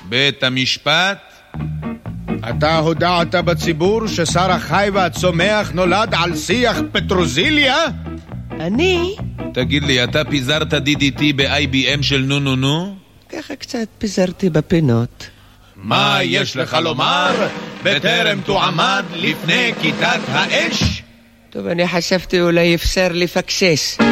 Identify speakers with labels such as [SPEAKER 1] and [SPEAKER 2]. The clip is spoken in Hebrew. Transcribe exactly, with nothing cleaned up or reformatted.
[SPEAKER 1] בית המשפט?
[SPEAKER 2] אתה הודעת בציבור ששר החי והצומח נולד על שיח פטרוזיליה?
[SPEAKER 3] אני?
[SPEAKER 1] תגיד לי, אתה פיזרת די די טי ב-איי בי אם של נו נו נו?
[SPEAKER 3] ככה קצת פיזרתי בפינות.
[SPEAKER 1] מה יש לך לומר בטרם תועמד לפני כיתת האש?
[SPEAKER 3] טוב, אני חשבתי אולי אפשר לפקשש.